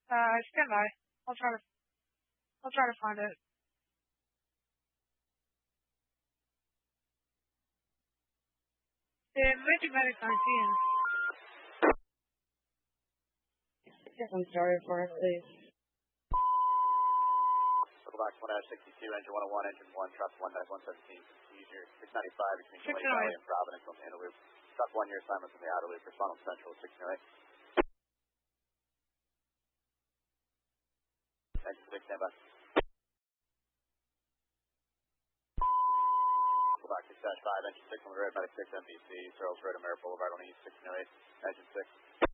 Stand by. I'll try to find it. It might be Medic 19. I'm sorry for it, please. Circle back 1-62, engine 101, engine 1, truck 1-117, procedure 695 between Lake 608. Valley and Providence on the inner loop. Truck 1, your assignment on the outer loop, respond on Central 608. Engine 6, stand by. Circle back 6-5, engine 6 on the road, Medic 6 MPC, Searles Road, America Boulevard on East 608, engine 6.